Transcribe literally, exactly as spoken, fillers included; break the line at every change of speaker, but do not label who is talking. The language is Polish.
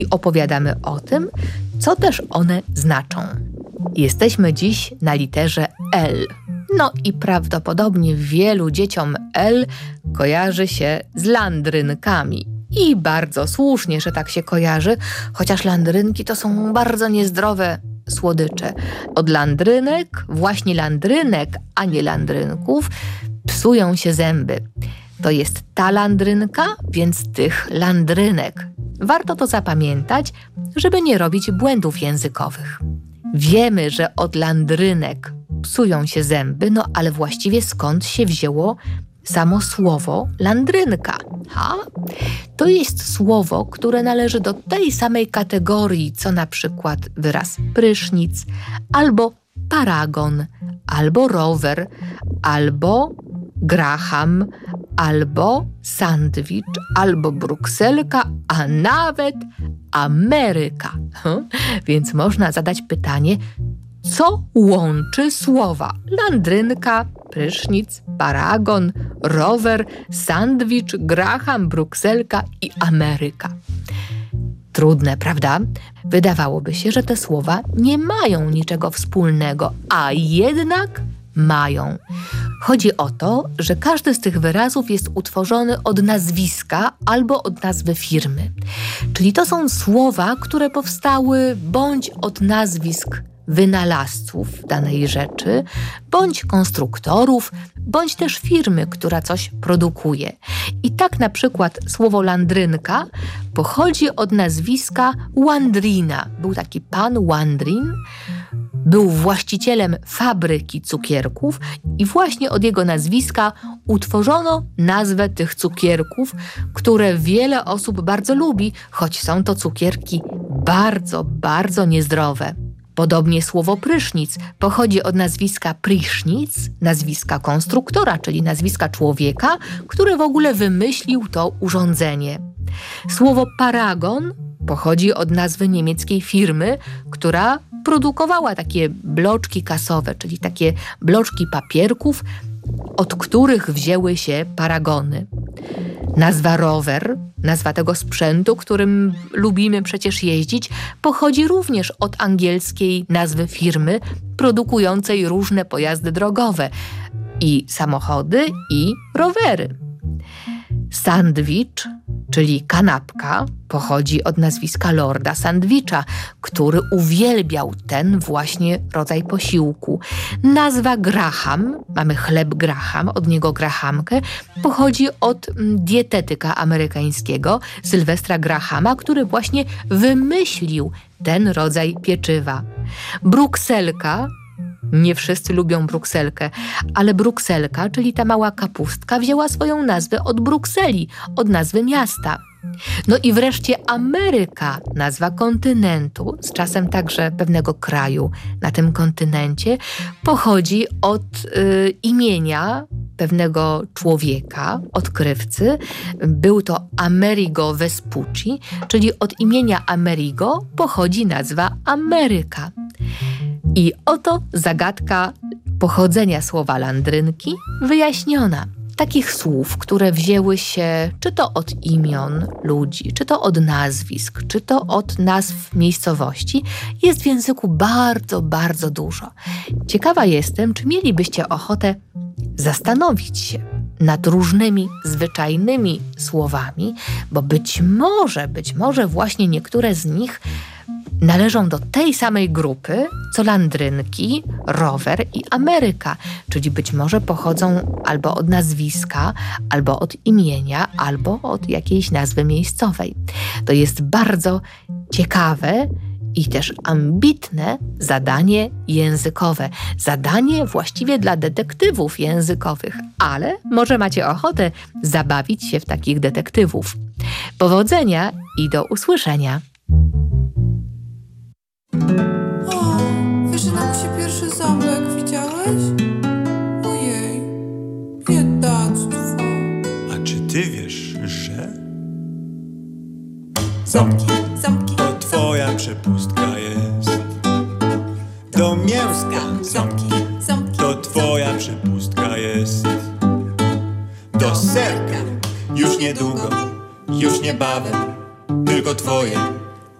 i opowiadamy o tym, co też one znaczą. Jesteśmy dziś na literze L. No i prawdopodobnie wielu dzieciom L kojarzy się z landrynkami. I bardzo słusznie, że tak się kojarzy, chociaż landrynki to są bardzo niezdrowe słodycze. Od landrynek, właśnie landrynek, a nie landrynków, psują się zęby. To jest ta landrynka, więc tych landrynek. Warto to zapamiętać, żeby nie robić błędów językowych. Wiemy, że od landrynek psują się zęby, no ale właściwie skąd się wzięło samo słowo landrynka? Ha? To jest słowo, które należy do tej samej kategorii, co na przykład wyraz prysznic, albo paragon, albo rower, albo graham, albo sandwich, albo brukselka, a nawet Ameryka. Hm? Więc można zadać pytanie, co łączy słowa landrynka, prysznic, paragon, rower, sandwich, graham, brukselka i Ameryka. Trudne, prawda? Wydawałoby się, że te słowa nie mają niczego wspólnego, a jednak mają. Chodzi o to, że każdy z tych wyrazów jest utworzony od nazwiska albo od nazwy firmy. Czyli to są słowa, które powstały bądź od nazwisk wynalazców danej rzeczy, bądź konstruktorów, bądź też firmy, która coś produkuje. I tak na przykład słowo landrynka pochodzi od nazwiska Wandrina. Był taki pan Wandrin, był właścicielem fabryki cukierków i właśnie od jego nazwiska utworzono nazwę tych cukierków, które wiele osób bardzo lubi, choć są to cukierki bardzo, bardzo niezdrowe. Podobnie słowo prysznic pochodzi od nazwiska Prischnic, nazwiska konstruktora, czyli nazwiska człowieka, który w ogóle wymyślił to urządzenie. Słowo paragon pochodzi od nazwy niemieckiej firmy, która produkowała takie bloczki kasowe, czyli takie bloczki papierków, od których wzięły się paragony. Nazwa rower, nazwa tego sprzętu, którym lubimy przecież jeździć, pochodzi również od angielskiej nazwy firmy produkującej różne pojazdy drogowe i samochody, i rowery. Sandwich, czyli kanapka, pochodzi od nazwiska lorda Sandwicha, który uwielbiał ten właśnie rodzaj posiłku. Nazwa Graham, mamy chleb Graham, od niego grahamkę, pochodzi od dietetyka amerykańskiego Sylwestra Grahama, który właśnie wymyślił ten rodzaj pieczywa. Brukselka, nie wszyscy lubią brukselkę, ale brukselka, czyli ta mała kapustka, wzięła swoją nazwę od Brukseli, od nazwy miasta. No i wreszcie Ameryka, nazwa kontynentu, z czasem także pewnego kraju na tym kontynencie, pochodzi od y, imienia pewnego człowieka, odkrywcy. Był to Amerigo Vespucci, czyli od imienia Amerigo pochodzi nazwa Ameryka. I oto zagadka pochodzenia słowa landrynki wyjaśniona. Takich słów, które wzięły się czy to od imion ludzi, czy to od nazwisk, czy to od nazw miejscowości, jest w języku bardzo, bardzo dużo. Ciekawa jestem, czy mielibyście ochotę zastanowić się nad różnymi zwyczajnymi słowami, bo być może, być może właśnie niektóre z nich należą do tej samej grupy, co landrynki, rower i Ameryka, czyli być może pochodzą albo od nazwiska, albo od imienia, albo od jakiejś nazwy miejscowej. To jest bardzo ciekawe i też ambitne zadanie językowe. Zadanie właściwie dla detektywów językowych, ale może macie ochotę zabawić się w takich detektywów. Powodzenia i do usłyszenia.
O, wyżyna mu się pierwszy ząbek, widziałeś? Ojej, biedactwo.
A czy ty wiesz, że
Ząbki, ząbki,
to twoja przepustka jest do mięska?
ząbki, ząbki,
To twoja przepustka jest do serka. Już niedługo, już niebawem, tylko twoje